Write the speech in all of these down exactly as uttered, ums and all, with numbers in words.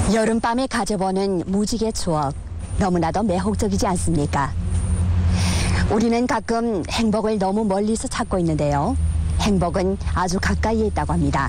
여름밤에 가져보는 무지개 추억, 너무나도 매혹적이지 않습니까? 우리는 가끔 행복을 너무 멀리서 찾고 있는데요. 행복은 아주 가까이에 있다고 합니다.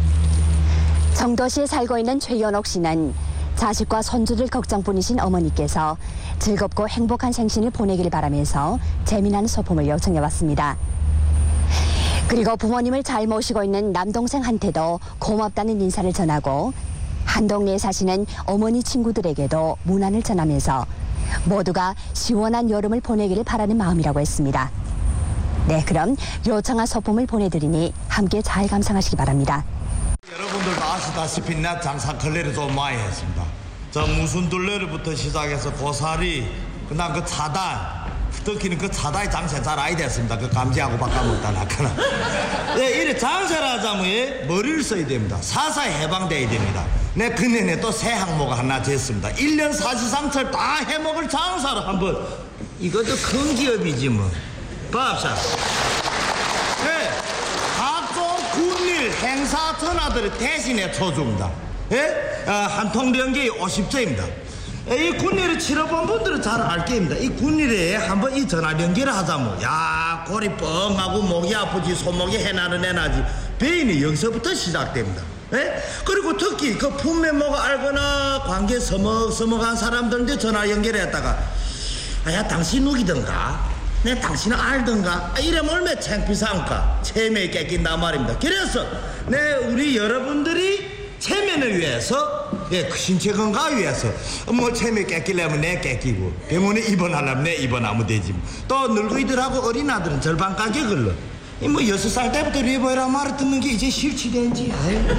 청도시에 살고 있는 최연옥 씨는 자식과 손주들 걱정뿐이신 어머니께서 즐겁고 행복한 생신을 보내길 바라면서 재미난 소품을 요청해왔습니다. 그리고 부모님을 잘 모시고 있는 남동생한테도 고맙다는 인사를 전하고 한 동네에 사시는 어머니 친구들에게도 문안을 전하면서 모두가 시원한 여름을 보내기를 바라는 마음이라고 했습니다. 네, 그럼 요청한 소품을 보내드리니 함께 잘 감상하시기 바랍니다. 여러분들도 아시다시피 나 장사 걸레를 좀 많이 했습니다. 저 무슨 둘레로부터 시작해서 고사리, 그다음 그 차단, 특히는 그 차단의 장사 잘 아이 됐습니다. 그 감지하고 바꿔먹다 나거나. 네, 이래 장사를 하자면 머리를 써야 됩니다. 사사에 해방돼야 됩니다. 내 그년에 또 새 항목 하나 됐습니다. 일 년 사시삼철 다 해먹을 장사를 한번. 이것도 큰 기업이지 뭐. 밥사. 네, 각종 군일 행사 전화들을 대신에 쳐줍니다. 예? 아, 한 통 연기 오십 조입니다. 이 군일을 치러본 분들은 잘 알 겁니다. 이 군일에 한번 이 전화 연기를 하자면, 야, 골이 뻥하고 목이 아프지, 손목이 해나는 애나지. 배인이 여기서부터 시작됩니다. 예? 그리고 특히 그 품매모가 알거나 관계 서먹서먹한 사람들한테 전화 연결했다가, 아, 야, 당신 누구든가? 내 당신은 알던가? 아, 이러면 얼마나 창피상까? 체면이 깎인단 말입니다. 그래서 내 우리 여러분들이 체면을 위해서, 예, 그 신체 건강을 위해서 뭐 체면 깎이려면 내 깎이고 병원에 입원하려면 내 입원하면 되지. 또 늙은이들하고 어린아들은 절반 가격을로. 이 뭐 여섯 살 때부터 리버이라 말을 듣는 게 이제 실치된지.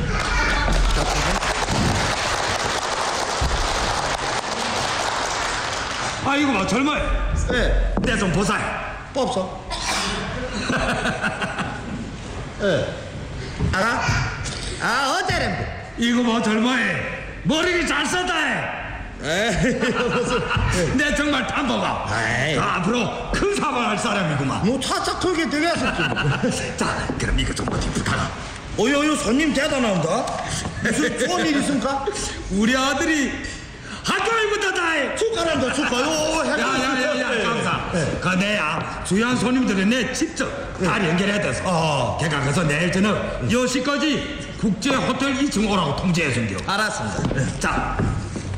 아이고 뭐 젊어요. 예, 내 좀 보사요. 뽑소. 예, 알아? 아, 어때래? 이거 뭐 젊어요. 머리를 잘 썼다. 에이, 무슨. 내 정말 탐보가. 에이. 아, 앞으로 큰 사업할 사람이구만. 뭐 차차 털게 되겠었지. 자, 그럼 이거 좀 어디 부탁하. 어이, 어이, 손님 대단합니다. 무슨 좋은 일 있습니까? 우리 아들이 학교에부터 다 해. 축하한다, 축하. 요, 야야야야 감사. 그 내야 주요한 손님들은 내 직접 다 연결해야 돼서. 어. 걔가 그래서 내일 저녁 여 시까지 국제 호텔 이 층 오라고 통지해 준겨. 알았습니다. 자,